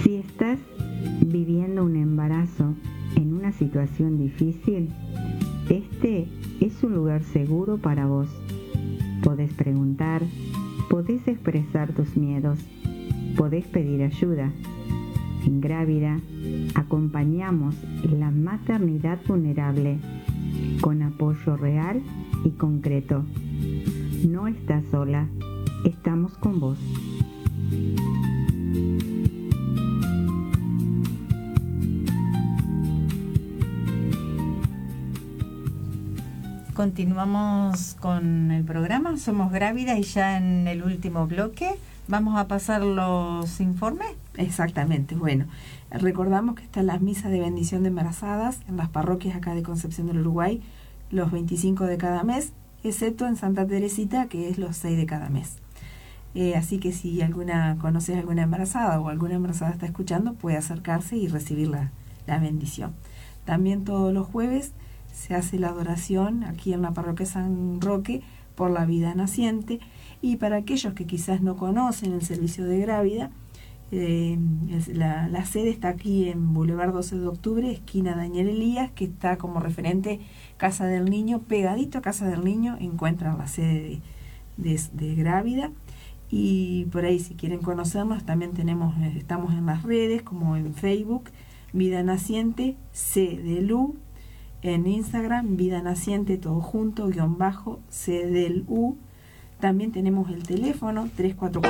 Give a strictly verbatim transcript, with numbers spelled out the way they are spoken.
Si estás viviendo un embarazo en una situación difícil, este es un lugar seguro para vos. Podés preguntar, podés expresar tus miedos, podés pedir ayuda. En Grávida acompañamos la maternidad vulnerable con apoyo real y concreto. No estás sola, estamos con vos. Continuamos con el programa, somos Grávida y ya en el último bloque vamos a pasar los informes. Exactamente, bueno, recordamos que están las misas de bendición de embarazadas en las parroquias acá de Concepción del Uruguay los veinticinco de cada mes, excepto en Santa Teresita, que es los seis de cada mes. Eh, así que si alguna conoces alguna embarazada o alguna embarazada está escuchando, puede acercarse y recibir la, la bendición. También todos los jueves se hace la adoración aquí en la parroquia San Roque por la vida naciente. Y para aquellos que quizás no conocen el servicio de Grávida, eh, la, la sede está aquí en Boulevard doce de octubre, esquina Daniel Elías, que está como referente Casa del Niño. Pegadito a Casa del Niño encuentran la sede de, de, de Grávida. Y por ahí, si quieren conocernos, también tenemos, estamos en las redes, como en Facebook, Vida Naciente, C del U, en Instagram, Vida Naciente, todo junto, guión bajo, C del U. También tenemos el teléfono tres cuatro cuatro